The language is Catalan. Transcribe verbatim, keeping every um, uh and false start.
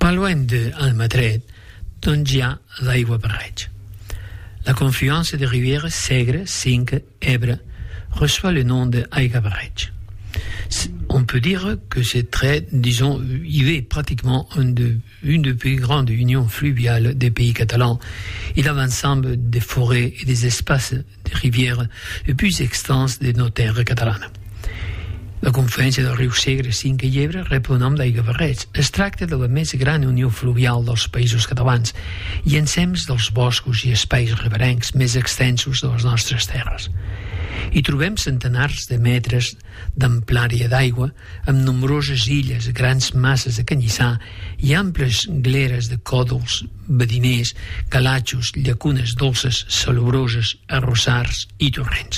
Pas loin d'Almatret, doncs hi ha l'aigua barreig. La confluence des rivières Segre, Cinque, Ebre reçoit le nom d'Aigua barreig. On peut dire que c'est très, disons, il est pratiquement une, de, une des plus grandes unions fluviales des pays catalans. Il a l'ensemble des forêts et des espaces de rivières les plus extenses de nos terres catalanes. La confluència del riu Segre, Cinque i Ebre rep el nom d'Aigua barreig. Es tracta de la més gran unió fluvial dels països catalans i ensems dels boscos i espais riberencs més extensos de les nostres terres. Hi trobem centenars de metres d'amplària d'aigua, amb nombroses illes, grans masses de canyissar i amples gleres de còdols, badiners, calatxos, llacunes dolces, salubroses, arrossars i torrents.